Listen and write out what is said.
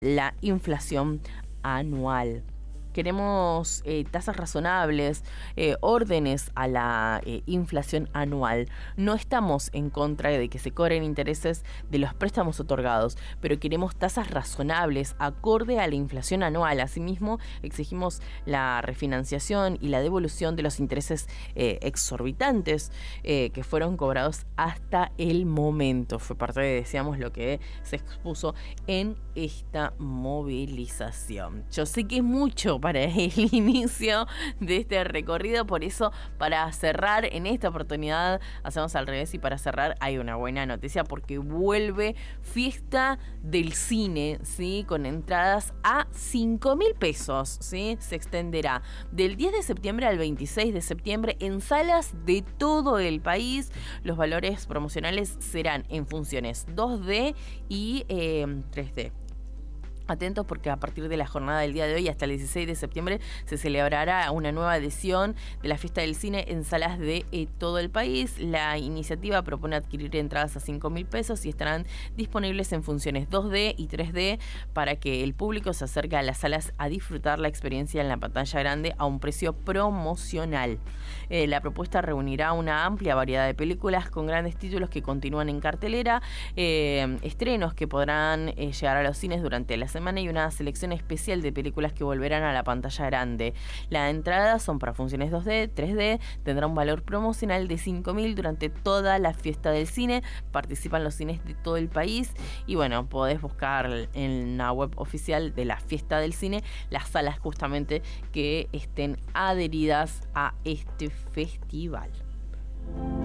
la inflación anual. Queremos tasas razonables, órdenes a la inflación anual. No estamos en contra de que se cobren intereses de los préstamos otorgados, pero queremos tasas razonables acorde a la inflación anual. Asimismo, exigimos la refinanciación y la devolución de los intereses exorbitantes que fueron cobrados hasta el momento. Fue parte de, decíamos, lo que se expuso en esta movilización. Yo sé que es mucho para el inicio de este recorrido, por eso para cerrar en esta oportunidad hacemos al revés, y para cerrar hay una buena noticia porque vuelve Fiesta del Cine, ¿sí? Con entradas a 5.000 pesos, ¿sí? Se extenderá del 10 de septiembre al 26 de septiembre en salas de todo el país. Los valores promocionales serán en funciones 2D y 3D. Atentos porque a partir de la jornada del día de hoy hasta el 16 de septiembre se celebrará una nueva edición de la Fiesta del Cine en salas de todo el país. La iniciativa propone adquirir entradas a 5.000 pesos y estarán disponibles en funciones 2D y 3D para que el público se acerque a las salas a disfrutar la experiencia en la pantalla grande a un precio promocional. La propuesta reunirá una amplia variedad de películas con grandes títulos que continúan en cartelera, estrenos que podrán llegar a los cines durante la semana y una selección especial de películas que volverán a la pantalla grande. Las entradas son para funciones 2D, 3D, tendrá un valor promocional de 5.000 durante toda la Fiesta del Cine. Participan los cines de todo el país y bueno, podés buscar en la web oficial de la Fiesta del Cine las salas justamente que estén adheridas a este festival.